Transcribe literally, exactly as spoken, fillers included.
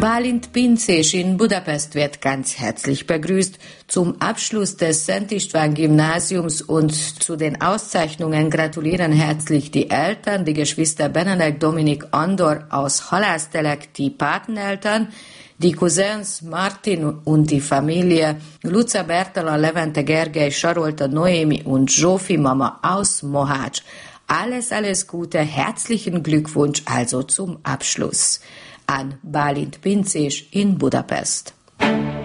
Bálint Pinczés in Budapest wird ganz herzlich begrüßt. Zum Abschluss des Szent István Gymnasiums und zu den Auszeichnungen gratulieren herzlich die Eltern, die Geschwister Benedek Dominik Andor aus Halásztelek, die Pateneltern, die Cousins Martin und die Familie, Luca Bertalan, Levente Gergely, Sarolta Noémi und Zsófi Mama aus Mohács. Alles, alles Gute, herzlichen Glückwunsch also zum Abschluss an Bálint Pinczés in Budapest.